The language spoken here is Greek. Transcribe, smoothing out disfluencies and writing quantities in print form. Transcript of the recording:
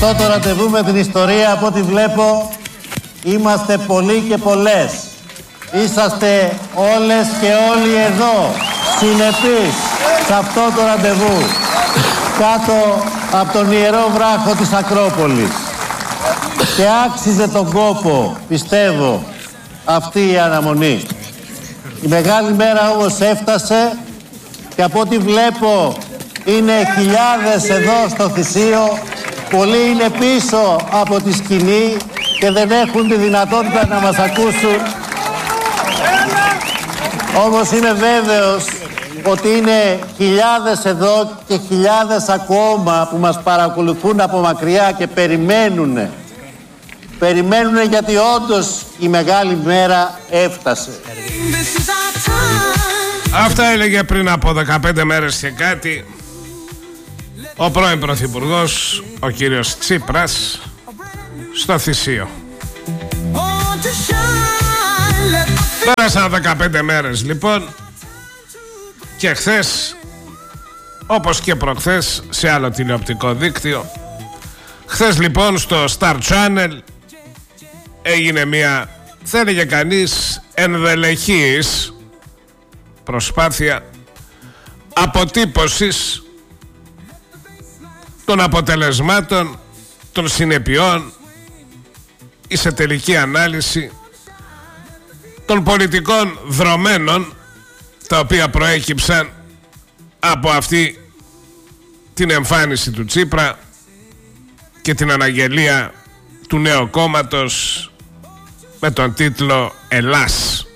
αυτό το ραντεβού με την ιστορία, από ό,τι βλέπω, είμαστε πολλοί και πολλές. Είσαστε όλες και όλοι εδώ, συνεπείς σε αυτό το ραντεβού, κάτω από τον ιερό βράχο της Ακρόπολης. Και άξιζε τον κόπο, πιστεύω, αυτή η αναμονή. Η μεγάλη μέρα όμως έφτασε και από ό,τι βλέπω είναι χιλιάδες εδώ στο Θησίο, πολλοί είναι πίσω από τη σκηνή και δεν έχουν τη δυνατότητα να μας ακούσουν. Όμως είμαι βέβαιος ότι είναι χιλιάδες εδώ και χιλιάδες ακόμα που μας παρακολουθούν από μακριά και περιμένουνε. Περιμένουνε γιατί όντως η μεγάλη μέρα έφτασε. Αυτά έλεγε πριν από 15 μέρες και κάτι ο πρώην Πρωθυπουργός, ο κύριος Τσίπρας, στο Θησίο. Πέρασαν 15 μέρες λοιπόν και χθες, όπως και προχθές σε άλλο τηλεοπτικό δίκτυο, χθες λοιπόν στο Star Channel έγινε μια, θα έλεγε κανείς, ενδελεχής προσπάθεια αποτύπωσης των αποτελεσμάτων, των συνεπειών ή σε τελική ανάλυση των πολιτικών δρομένων τα οποία προέκυψαν από αυτή την εμφάνιση του Τσίπρα και την αναγγελία του νέου κόμματος με τον τίτλο «Ελλάς».